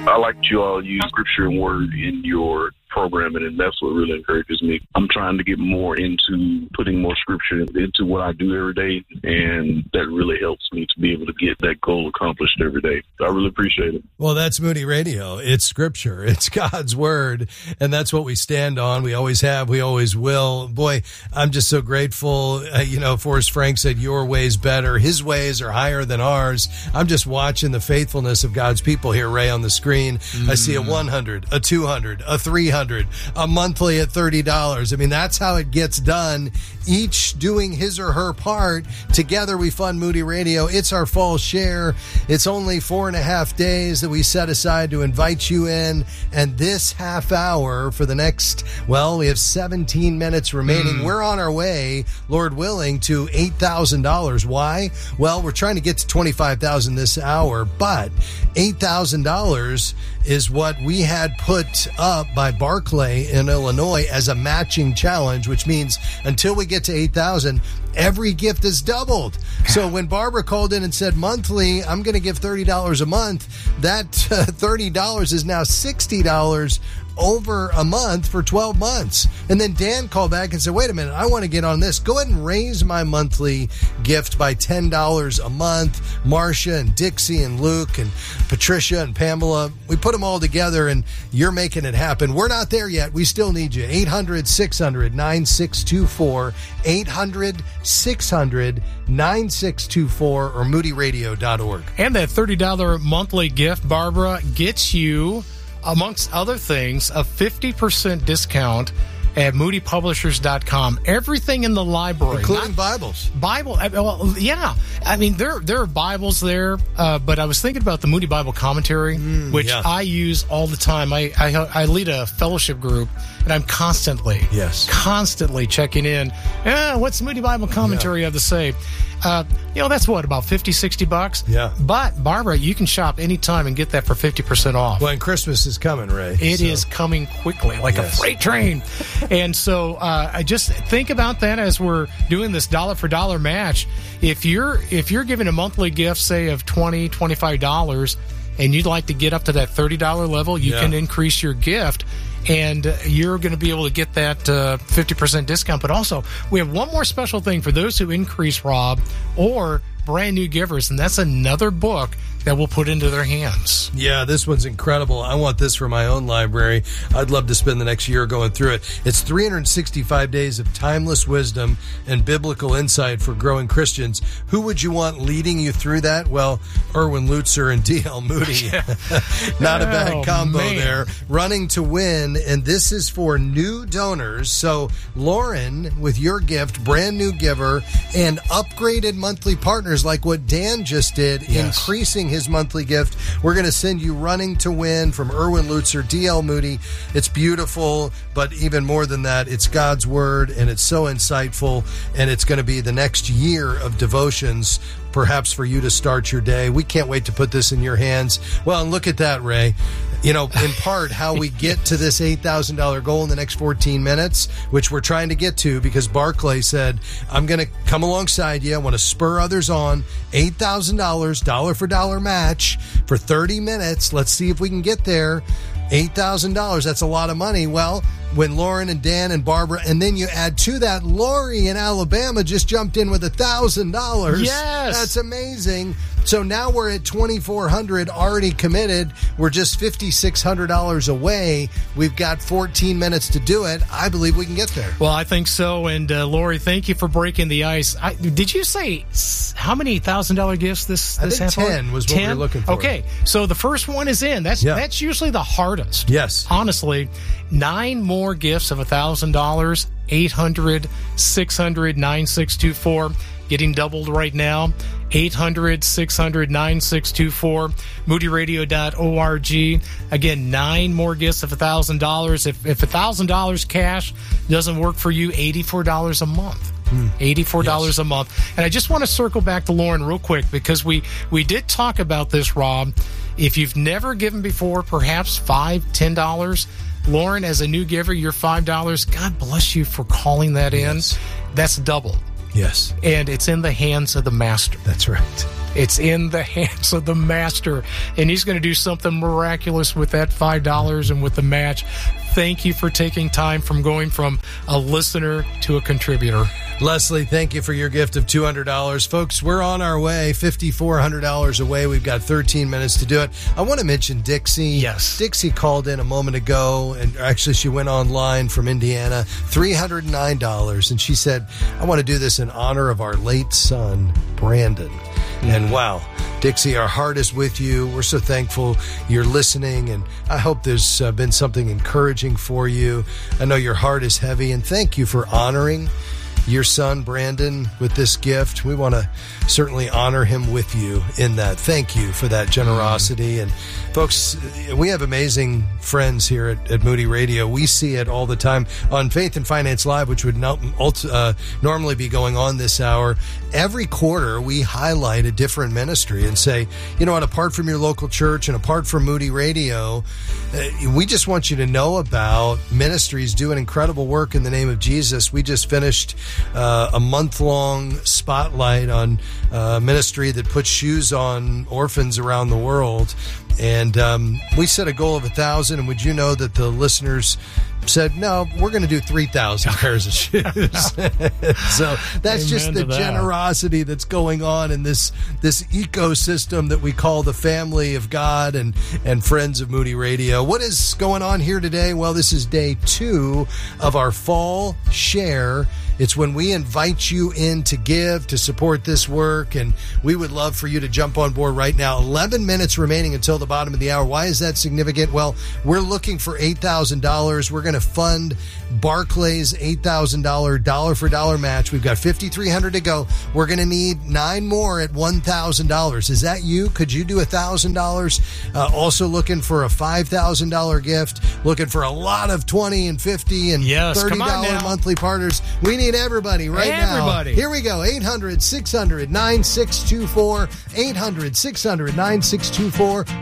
I like that you all use scripture and word in your programming, and that's what really encourages me. I'm trying to get more into putting more scripture into what I do every day, and that really helps me to be able to get that goal accomplished every day. I really appreciate it. Well, that's Moody Radio. It's scripture. It's God's word, and that's what we stand on. We always have. We always will. Boy, I'm just so grateful. Forrest Frank said, your way's better. His ways are higher than ours. I'm just watching the faithfulness of God's people here, Ray, on the screen. I see a 100, a 200, a 300, a monthly at $30. I mean, that's how it gets done. Each doing his or her part. Together we fund Moody Radio. It's our fall share. It's only 4.5 days that we set aside to invite you in. And this half hour for the next, we have 17 minutes remaining. We're on our way, Lord willing, to $8,000. Why? Well, we're trying to get to $25,000 this hour, but $8,000 is what we had put up by Barclay in Illinois as a matching challenge, which means until we get to 8,000, every gift is doubled. So when Barbara called in and said monthly, I'm going to give $30 a month, that $30 is now $60 over a month for 12 months. And then Dan called back and said, wait a minute, I want to get on this. Go ahead and raise my monthly gift by $10 a month. Marcia and Dixie and Luke and Patricia and Pamela, we put them all together and you're making it happen. We're not there yet. We still need you. 800-600-9624, 800-600-9624 or moodyradio.org. And that $30 monthly gift, Barbara, gets you, amongst other things, a 50% discount at moodypublishers.com. Everything in the library. Including Bibles. Yeah. I mean, there are Bibles there, but I was thinking about the Moody Bible Commentary, which I use all the time. I lead a fellowship group, and I'm constantly checking in. What's the Moody Bible Commentary have to say? That's about $50-$60. Yeah. But, Barbara, you can shop anytime and get that for 50% off. Well, and Christmas is coming, Ray. It is coming quickly, like a freight train. And so I just think about that as we're doing this dollar for dollar match. If you're giving a monthly gift, say, of $20, $25, and you'd like to get up to that $30 level, you can increase your gift. And you're going to be able to get that 50% discount. But also, we have one more special thing for those who increase, Rob, or brand new givers. And that's another book that we'll put into their hands. Yeah, this one's incredible. I want this for my own library. I'd love to spend the next year going through it. It's 365 days of timeless wisdom and biblical insight for growing Christians. Who would you want leading you through that? Well, Erwin Lutzer and D.L. Moody. Not a bad combo there. Running to Win, and this is for new donors. So, Lauren, with your gift, brand new giver, and upgraded monthly partners like what Dan just did, increasing his monthly gift. We're going to send you Running to Win from Erwin Lutzer, D.L. Moody. It's beautiful, but even more than that, it's God's Word, and it's so insightful, and it's going to be the next year of devotions, perhaps for you to start your day. We can't wait to put this in your hands. Well, and look at that, Ray. In part, how we get to this $8,000 goal in the next 14 minutes, which we're trying to get to because Barclay said, I'm going to come alongside you. I want to spur others on. $8,000, dollar for dollar match for 30 minutes. Let's see if we can get there. $8,000, that's a lot of money. Well, when Lauren and Dan and Barbara, and then you add to that, Lori in Alabama just jumped in with $1,000. Yes. That's amazing. So now we're at $2,400 already committed. We're just $5,600 away. We've got 14 minutes to do it. I believe we can get there. Well, I think so. And Lori, thank you for breaking the ice. Did you say how many $1,000 gifts this I think 10 was what we were looking for. Okay, so the first one is in. That's usually the hardest. Yes. Honestly, 9 more gifts of $1,000, 800-600-9624. Getting doubled right now. 800-600-9624. moodyradio.org. Again, 9 more gifts of $1,000. If $1,000 cash doesn't work for you, $84 a month. $84 a month. And I just want to circle back to Lauren real quick because we did talk about this, Rob. If you've never given before, perhaps $5, $10, Lauren, as a new giver, your $5, God bless you for calling that in. That's double. Yes. And it's in the hands of the master. That's right. It's in the hands of the master. And he's going to do something miraculous with that $5 and with the match. Thank you for taking time from going from a listener to a contributor. Leslie, thank you for your gift of $200. Folks, we're on our way, $5,400 away. We've got 13 minutes to do it. I want to mention Dixie. Yes. Dixie called in a moment ago, and actually she went online from Indiana, $309. And she said, I want to do this in honor of our late son, Brandon. And wow, Dixie, our heart is with you. We're so thankful you're listening, and I hope there's been something encouraging for you. I know your heart is heavy, and thank you for honoring your son, Brandon, with this gift. We want to certainly honor him with you in that. Thank you for that generosity. And folks, we have amazing friends here at Moody Radio. We see it all the time on Faith and Finance Live, which would normally be going on this hour. Every quarter, we highlight a different ministry and say, you know what, apart from your local church and apart from Moody Radio, we just want you to know about ministries doing incredible work in the name of Jesus. We just finished a month-long spotlight on ministry that puts shoes on orphans around the world. And we set a goal of 1,000, and would you know that the listeners said, no, we're going to do 3,000 pairs of shoes. So that's just the generosity that's going on in this ecosystem that we call the family of God and friends of Moody Radio. What is going on here today? Well, this is day 2 of our fall share. It's when we invite you in to give, to support this work, and we would love for you to jump on board right now. 11 minutes remaining until the bottom of the hour. Why is that significant? Well, we're looking for $8,000. We're going to fund Barclays' $8,000 dollar-for-dollar match. We've got $5,300 to go. We're going to need 9 more at $1,000. Is that you? Could you do $1,000? Also looking for a $5,000 gift. Looking for a lot of $20 and $50 and $30 monthly partners. We need everybody now. Here we go. 800-600-9624. 800-600-9624.